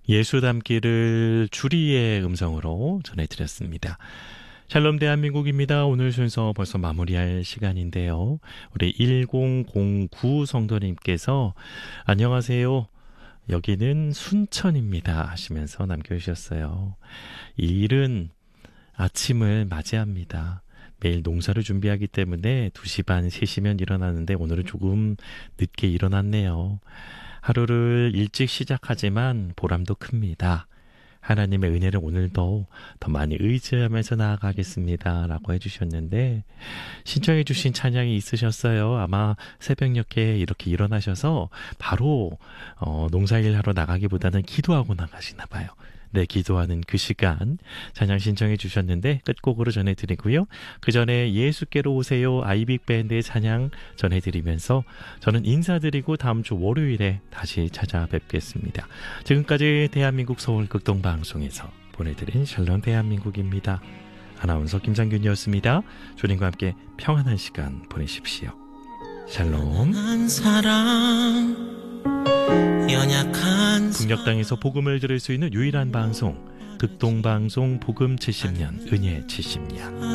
예수 담기를 주리의 음성으로 전해드렸습니다. 샬롬 대한민국입니다. 오늘 순서 벌써 마무리할 시간인데요. 우리 1009 성도님께서 안녕하세요. 여기는 순천입니다 하시면서 남겨주셨어요. 이 일은 아침을 맞이합니다. 매일 농사를 준비하기 때문에 2시 반, 3시면 일어나는데 오늘은 조금 늦게 일어났네요. 하루를 일찍 시작하지만 보람도 큽니다. 하나님의 은혜를 오늘도 더 많이 의지하면서 나아가겠습니다 라고 해주셨는데, 신청해 주신 찬양이 있으셨어요. 아마 새벽녘에 이렇게 일어나셔서 바로 농사일 하러 나가기보다는 기도하고 나가시나 봐요. 네, 기도하는 그 시간 찬양 신청해 주셨는데 끝곡으로 전해드리고요. 그 전에 예수께로 오세요 아이빅밴드의 찬양 전해드리면서 저는 인사드리고 다음 주 월요일에 다시 찾아뵙겠습니다. 지금까지 대한민국 서울 극동방송에서 보내드린 샬롬 대한민국입니다. 아나운서 김상균이었습니다. 주님과 함께 평안한 시간 보내십시오. 샬롬. 북녘 땅에서 복음을 들을 수 있는 유일한 방송, 극동방송 복음 70년, 은혜 70년.